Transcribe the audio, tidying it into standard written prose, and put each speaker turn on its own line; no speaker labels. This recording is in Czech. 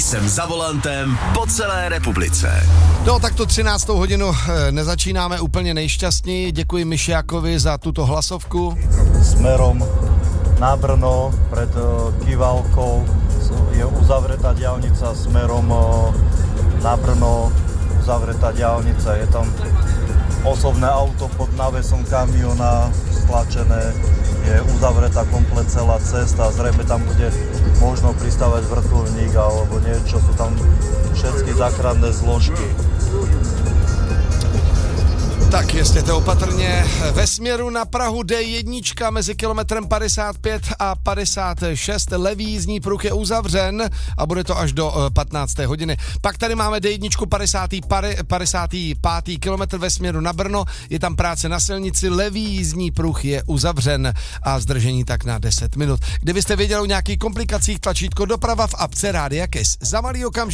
Jsem za volantem po celé republice.
No tak tu 13. hodinu nezačínáme úplně nejšťastněji. Děkuji Myšiakovi za tuto hlasovku.
Smerom na Brno pred Kivalkou je uzavretá diaľnica, smerom na Brno uzavretá diaľnica. Je tam osobné auto pod návesom kamiona stlačené, je uzavretá komplet celá cesta, zrejme tam bude možno pristávať vrtuľník alebo niečo, sú tam všetky záchranné zložky.
Tak jezděte opatrně. Ve směru na Prahu D1 mezi kilometrem 55 a 56 levý jízdní pruh je uzavřen a bude to až do 15. hodiny. Pak tady máme D1 55. kilometr ve směru na Brno, je tam práce na silnici, levý jízdní pruh je uzavřen a zdržení tak na 10 minut. Kdybyste věděli o nějakých komplikacích, tlačítko doprava v apce Rádia Kiss. Za malý okamžik